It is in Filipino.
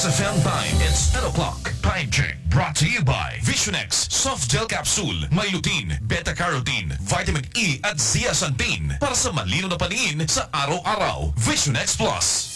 Kiss FM time, it's 10 o'clock. Time check brought to you by Visionex Soft Gel Capsule. May lutein, beta-carotene, vitamin E at zeaxanthin para sa malino na paningin sa araw-araw. Visionex Plus.